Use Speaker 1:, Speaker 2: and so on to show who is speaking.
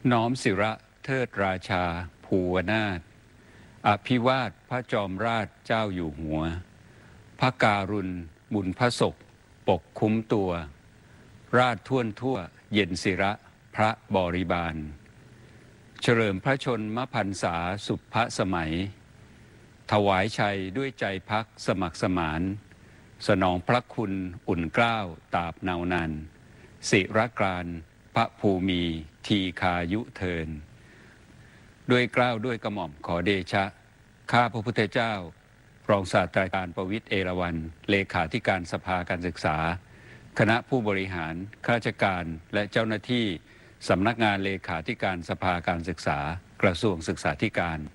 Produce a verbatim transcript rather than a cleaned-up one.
Speaker 1: น้อมศิระเทิดราชาภูวนาถอภิวาทพระจอมราชเจ้าอยู่หัวพระการุณบุญพระศกปกคุ้มตัว ราชท่วนทั่วเย็นศิระพระบริบาล เฉลิมพระชนมพรรษาสุภสมัย ถวายชัยด้วยใจพักสมัครสมาน สนองพระคุณอุ่นเกล้าตาบนาวนานศิรกรานพระภูมิทีคายุเทินด้วยเกล้าด้วยกระหม่อมขอเดชะข้าพระพุทธเจ้ารองศาสตราจารย์ประวิตรเอราวัณเลขาธิการสภาการศึกษาคณะผู้บริหารข้าราชการและเจ้าหน้าที่สำนักงานเลขาธิการสภาการศึกษากระทรวงศึกษาธิการ